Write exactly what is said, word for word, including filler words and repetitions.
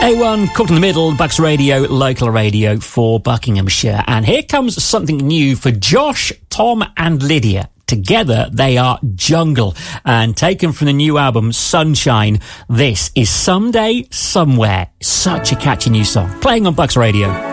A one, caught in the middle, Bucks Radio, local radio for Buckinghamshire. And here comes something new for Josh, Tom and Lydia. Together, they are Jungle. And taken from the new album, Sunshine, this is Someday, Somewhere. Such a catchy new song. Playing on Bucks Radio.